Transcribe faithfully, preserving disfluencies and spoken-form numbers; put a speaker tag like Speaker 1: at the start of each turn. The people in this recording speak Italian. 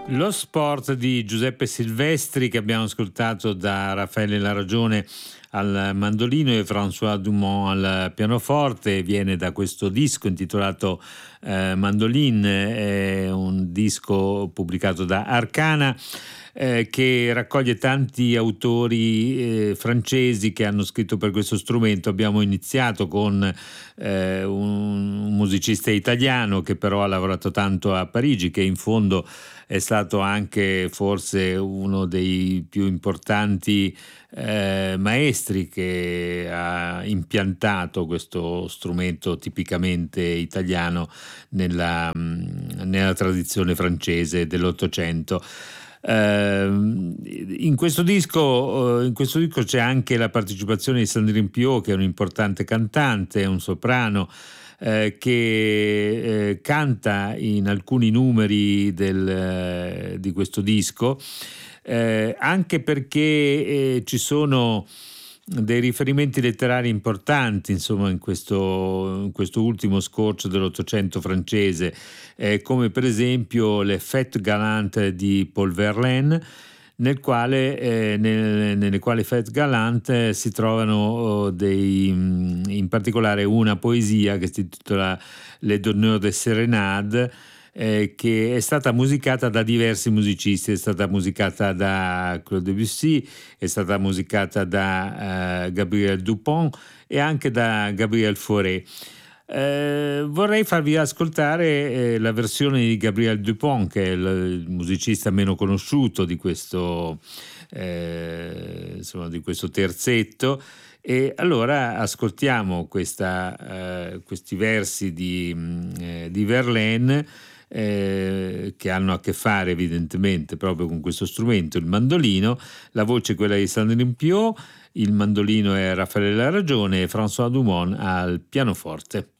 Speaker 1: Lo sport di Giuseppe Silvestri, che abbiamo ascoltato da Raffaele La Ragione al mandolino e François Dumont al pianoforte, viene da questo disco intitolato eh, Mandoline, è un disco pubblicato da Arcana, eh, che raccoglie tanti autori eh, francesi che hanno scritto per questo strumento. Abbiamo iniziato con eh, un, un musicista italiano che però ha lavorato tanto a Parigi, che in fondo è stato anche forse uno dei più importanti eh, maestri che ha impiantato questo strumento tipicamente italiano nella, nella tradizione francese dell'Ottocento. Uh, in questo disco uh, in questo disco c'è anche la partecipazione di Sandrine Piau, che è un importante cantante, un soprano eh, che eh, canta in alcuni numeri del, eh, di questo disco, eh, anche perché eh, ci sono dei riferimenti letterari importanti, insomma, in questo, in questo ultimo scorcio dell'Ottocento francese, eh, come per esempio le Fêtes Galantes di Paul Verlaine, nel quale, eh, nel, nelle quali Fêtes Galantes si trovano oh, dei, in particolare una poesia che si intitola Les Donneurs de Sérénade, Eh, che è stata musicata da diversi musicisti. È stata musicata da Claude Debussy, è stata musicata da eh, Gabriel Dupont e anche da Gabriel Fauré. Eh, vorrei farvi ascoltare eh, la versione di Gabriel Dupont, che è il, il musicista meno conosciuto di questo, eh, insomma, di questo terzetto. E allora ascoltiamo questa, eh, questi versi di, eh, di Verlaine, Eh, che hanno a che fare evidentemente proprio con questo strumento, il mandolino. La voce è quella di Sandrine Piau, il mandolino è Raffaele La Ragione e François Dumont al pianoforte.